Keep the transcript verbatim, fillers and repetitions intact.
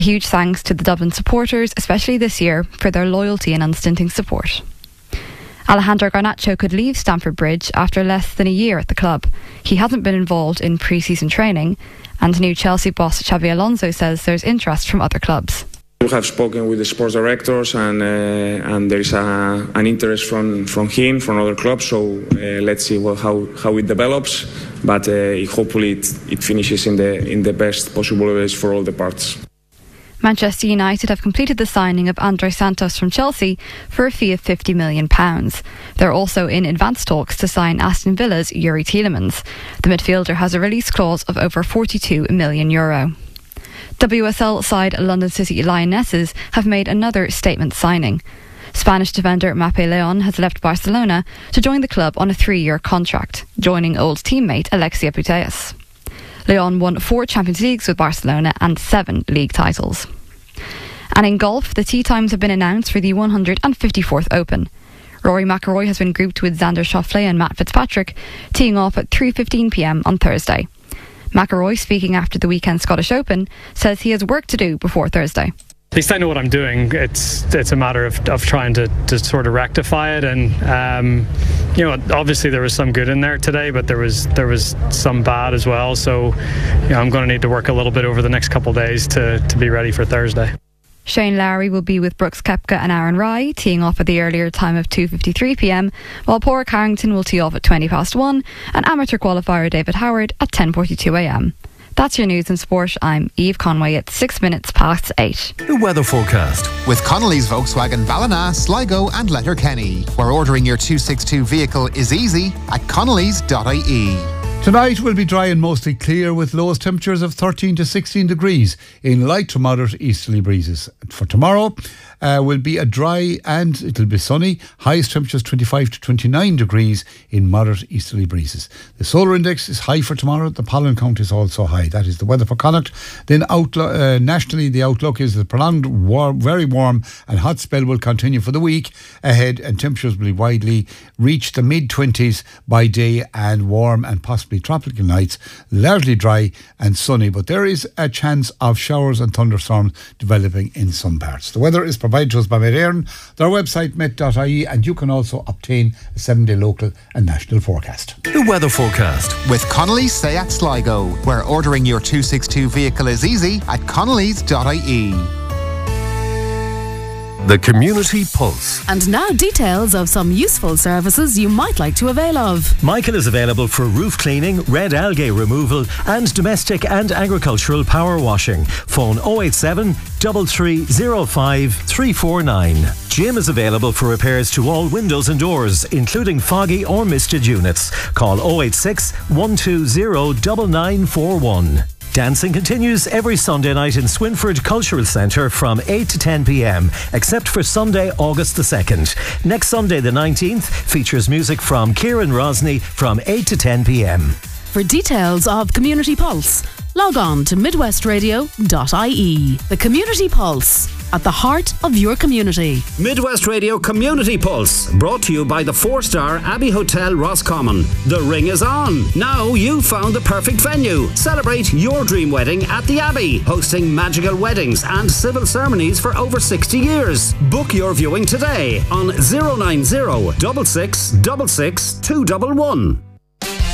Huge thanks to the Dublin supporters, especially this year, for their loyalty and unstinting support. Alejandro Garnacho could leave Stamford Bridge after less than a year at the club. He hasn't been involved in pre-season training, and new Chelsea boss Xabi Alonso says there's interest from other clubs. We have spoken with the sports directors, and uh, and there is a, an interest from, from him, from other clubs. So uh, let's see what, how how it develops. But uh, hopefully it, it finishes in the in the best possible ways for all the parts. Manchester United have completed the signing of Andre Santos from Chelsea for a fee of fifty million pounds. They're also in advanced talks to sign Aston Villa's Yuri Tielemans. The midfielder has a release clause of over forty-two million euro. W S L side London City Lionesses have made another statement signing. Spanish defender Mape Leon has left Barcelona to join the club on a three-year contract, joining old teammate Alexia Putellas. Leon won four Champions Leagues with Barcelona and seven league titles. And in golf, the tee times have been announced for the one hundred fifty-fourth Open. Rory McIlroy has been grouped with Xander Schauffele and Matt Fitzpatrick, teeing off at three fifteen p m on Thursday. McIlroy, speaking after the weekend Scottish Open, says he has work to do before Thursday. At least I know what I'm doing. It's it's a matter of, of trying to, to sort of rectify it, and um, you know, obviously there was some good in there today, but there was there was some bad as well. So, you know, I'm going to need to work a little bit over the next couple of days to to be ready for Thursday. Shane Lowry will be with Brooks Koepka and Aaron Rai, teeing off at the earlier time of two fifty-three p m, while Padraig Harrington will tee off at twenty past one, and amateur qualifier David Howard at ten forty-two a m. That's your news and sport. I'm Eve Conway at six minutes past eight. The weather forecast with Connolly's Volkswagen Ballina, Sligo and Letterkenny, where ordering your two sixty-two vehicle is easy at connellys dot I E. Tonight will be dry and mostly clear with lowest temperatures of thirteen to sixteen degrees in light to moderate easterly breezes. For tomorrow uh, will be a dry and it'll be sunny. Highest temperatures twenty-five to twenty-nine degrees in moderate easterly breezes. The solar index is high for tomorrow. The pollen count is also high. That is the weather for Connacht. Then outlo- uh, nationally the outlook is the prolonged warm, very warm and hot spell will continue for the week ahead, and temperatures will widely reach the mid twenties by day and warm and possibly tropical nights, largely dry and sunny, but there is a chance of showers and thunderstorms developing in some parts. The weather is provided to us by Met Éireann, their website met dot I E, and you can also obtain a seven-day local and national forecast. The weather forecast with Connolly's Seat Sligo, where ordering your two sixty-two vehicle is easy at connellys dot I E. The Community Pulse. And now details of some useful services you might like to avail of. Michael is available for roof cleaning, red algae removal and domestic and agricultural power washing. Phone oh eight seven, three three oh five, three four nine. Jim is available for repairs to all windows and doors, including foggy or misted units. Call oh eight six, one two zero, nine nine four one. Dancing continues every Sunday night in Swinford Cultural Centre from eight to ten p m, except for Sunday, August the second. Next Sunday, the nineteenth, features music from Kieran Rosny from eight to ten p m. For details of Community Pulse, log on to midwest radio dot I E. The Community Pulse, at the heart of your community. Midwest Radio Community Pulse, brought to you by the four-star Abbey Hotel Roscommon. The ring is on. Now you've found the perfect venue. Celebrate your dream wedding at the Abbey, hosting magical weddings and civil ceremonies for over sixty years. Book your viewing today on zero nine zero, six six six six, two one one.